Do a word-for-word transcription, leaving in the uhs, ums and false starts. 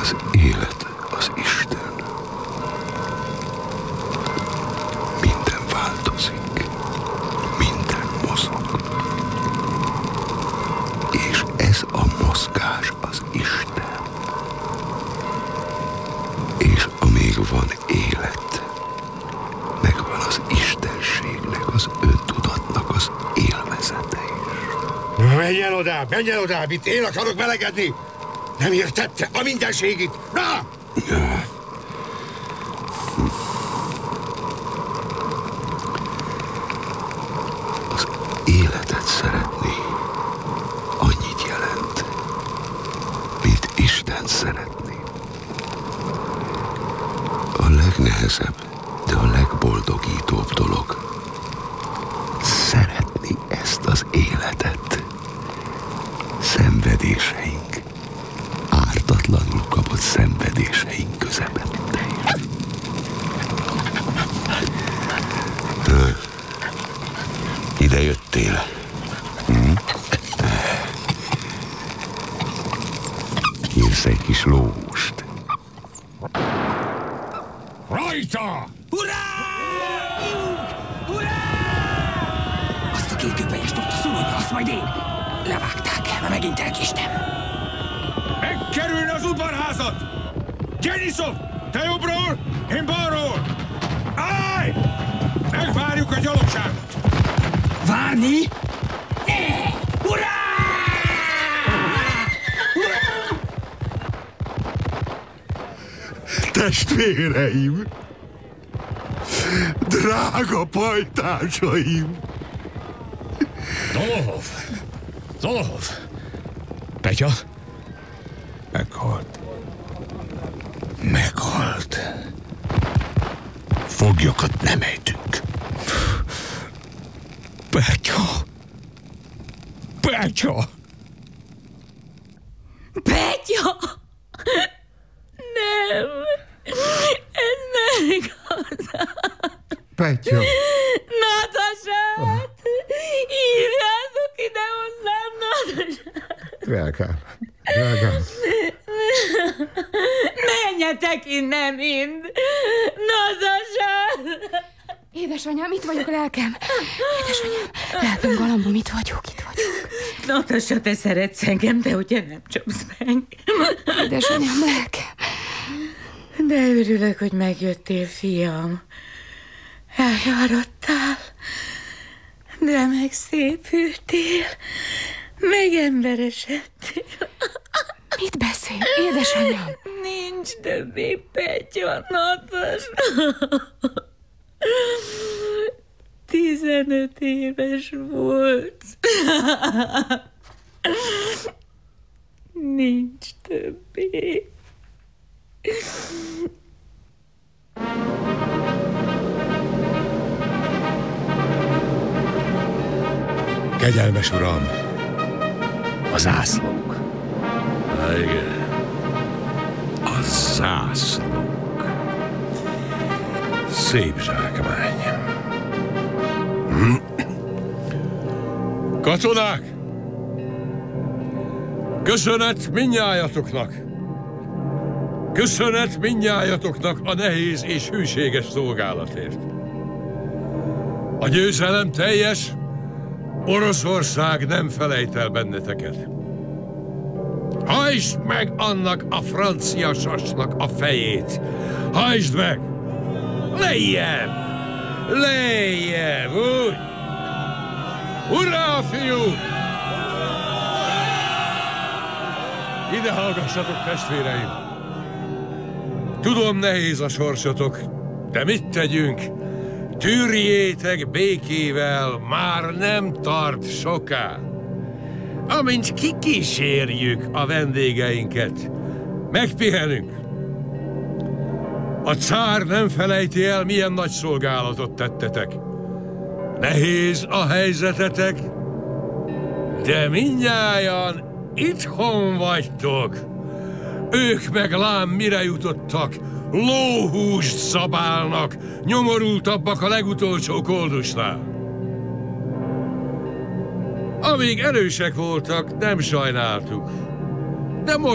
Az élet az Isten. Minden változik, minden mozog. És ez a mozgás az Isten. És amíg van élet, megvan az istenségnek, az öntudatnak az élvezete is. Menj el oda, menj el oda, itt én akarok melegedni! Nem értette a mindenségit! Na! Az életet szeretni annyit jelent, mint Istent szeretni. A legnehezebb, de a legboldogítóbb dolog szeretni ezt az életet. Szenvedéseink, ártatlanul kapott szenvedéseink közepette. Ide jöttél. Hm? Írsz egy kis lóhúst. Rajta! Urá! Urá! Azt a kékköpenyes tudta szólni, azt majd én. Levágták, mert megint elkéstem. Megkerülni az udvarházat! Denisov, te jobbról, én balról! Állj! Megvárjuk a gyalogságot! Várni? Ne! Urá! Urá! Testvéreim! Drága pajtásaim! Dolohov! Dolohov! Petya? Meghalt. Meghalt. Foglyokat nem ejtünk. Petya! Petya! Petya! Nem! Ez nem igaz! Petya! Natasát! Hívjátok ide hozzám Natasát! Drágám, drágám. Menjetek innen mind! Natasát! Édesanyám, itt vagyok, lelkem. Édesanyám, lelkem, galambom, itt vagyok, itt vagyok. Natasa, te szeretsz engem, de ugye nem csapsz meg. Édesanyám, lelkem. De örülök, hogy megjöttél, fiam. Elfáradtál, de megszépültél, megemberesedtél. Mit beszél, édesanyám? Nincs többé Petya, Natasha. Tizenöt éves volt. Nincs többé. Kegyelmes uram, a zászlók. Há, igen, a zászlók. Szép zsákmány. Katonák! Köszönet mindnyájatoknak! Köszönet mindnyájatoknak a nehéz és hűséges szolgálatért. A győzelem teljes, Oroszország nem felejt el benneteket. Hajtsd meg annak a francia sasnak a fejét! Hajtsd meg! Lejjebb! Lejjebb! Úgy! Hurrá, fiúk! Ide hallgassatok, testvéreim! Tudom, nehéz a sorsotok, de mit tegyünk? Tűrjétek békével, már nem tart soká. Amint kikísérjük a vendégeinket, megpihenünk. A cár nem felejti el, milyen nagy szolgálatot tettetek. Nehéz a helyzetetek, de mindnyájan itthon vagytok. Ők meg lám mire jutottak, lóhúst szabálnak, nyomorultabbak a legutolsó koldusnál. Amíg erősek voltak, nem sajnáltuk. De most